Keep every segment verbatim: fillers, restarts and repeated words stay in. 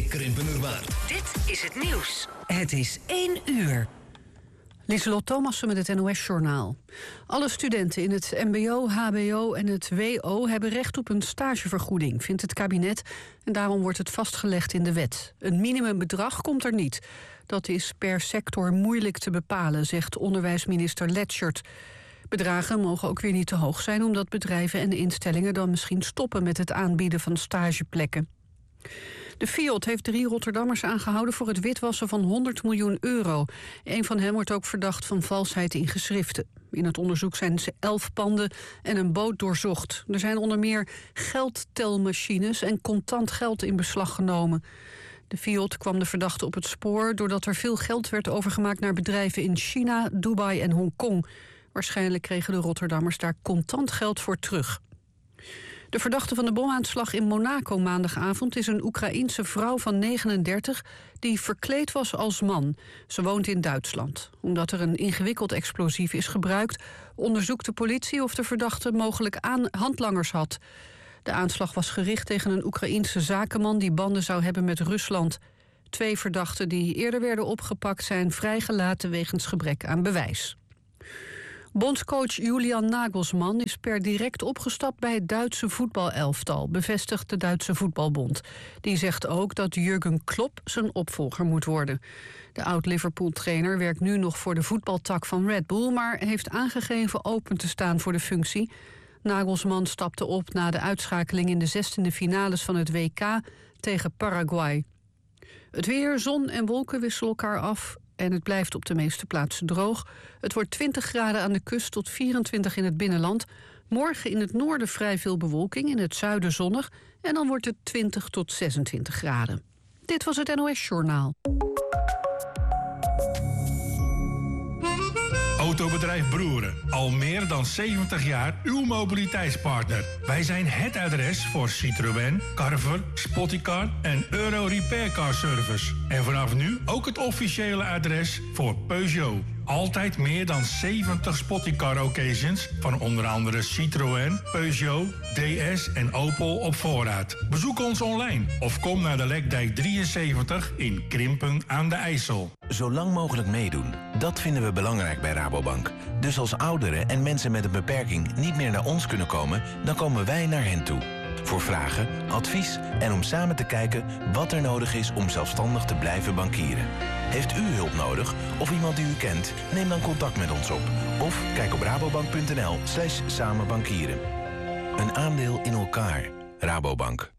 Krimpenerwaard. Dit is het nieuws. Het is één uur. Lieselot Thomassen met het N O S-journaal. Alle studenten in het mbo, hbo en het wo hebben recht op een stagevergoeding, vindt het kabinet. En daarom wordt het vastgelegd in de wet. Een minimumbedrag komt er niet. Dat is per sector moeilijk te bepalen, zegt onderwijsminister Letschert. Bedragen mogen ook weer niet te hoog zijn, omdat bedrijven en instellingen dan misschien stoppen met het aanbieden van stageplekken. De Fiat heeft drie Rotterdammers aangehouden voor het witwassen van honderd miljoen euro. Een van hen wordt ook verdacht van valsheid in geschriften. In het onderzoek zijn ze elf panden en een boot doorzocht. Er zijn onder meer geldtelmachines en contant geld in beslag genomen. De Fiat kwam de verdachte op het spoor doordat er veel geld werd overgemaakt naar bedrijven in China, Dubai en Hongkong. Waarschijnlijk kregen de Rotterdammers daar contant geld voor terug. De verdachte van de bomaanslag in Monaco maandagavond is een Oekraïense vrouw van negenendertig die verkleed was als man. Ze woont in Duitsland. Omdat er een ingewikkeld explosief is gebruikt, onderzoekt de politie of de verdachte mogelijk aan handlangers had. De aanslag was gericht tegen een Oekraïense zakenman die banden zou hebben met Rusland. Twee verdachten die eerder werden opgepakt zijn vrijgelaten wegens gebrek aan bewijs. Bondscoach Julian Nagelsmann is per direct opgestapt bij het Duitse voetbalelftal, bevestigt de Duitse Voetbalbond. Die zegt ook dat Jurgen Klopp zijn opvolger moet worden. De oud-Liverpool-trainer werkt nu nog voor de voetbaltak van Red Bull, maar heeft aangegeven open te staan voor de functie. Nagelsmann stapte op na de uitschakeling in de zestiende finales van het W K tegen Paraguay. Het weer, zon en wolken wisselen elkaar af en het blijft op de meeste plaatsen droog. Het wordt twintig graden aan de kust tot vierentwintig in het binnenland. Morgen in het noorden vrij veel bewolking, in het zuiden zonnig. En dan wordt het twintig tot zesentwintig graden. Dit was het N O S-journaal. Autobedrijf Broeren. Al meer dan zeventig jaar uw mobiliteitspartner. Wij zijn het adres voor Citroën, Carver, Spotticar en Euro Repair Car Service. En vanaf nu ook het officiële adres voor Peugeot. Altijd meer dan zeventig Spotticar occasions van onder andere Citroën, Peugeot, D S en Opel op voorraad. Bezoek ons online of kom naar de Lekdijk drieënzeventig in Krimpen aan de IJssel. Zo lang mogelijk meedoen, dat vinden we belangrijk bij Rabobank. Dus als ouderen en mensen met een beperking niet meer naar ons kunnen komen, dan komen wij naar hen toe. Voor vragen, advies en om samen te kijken wat er nodig is om zelfstandig te blijven bankieren. Heeft u hulp nodig of iemand die u kent? Neem dan contact met ons op. Of kijk op rabobank.nl slash samenbankieren. Een aandeel in elkaar. Rabobank.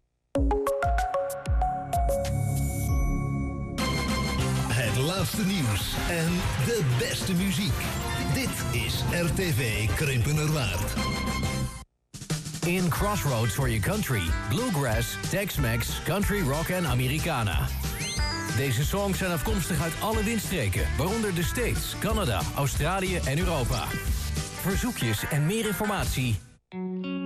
Het laatste nieuws en de beste muziek. Dit is R T V Krimpenerwaard. In Crossroads for your country. Bluegrass, Tex-Mex, country rock en Americana. Deze songs zijn afkomstig uit alle windstreken, waaronder de States, Canada, Australië en Europa. Verzoekjes en meer informatie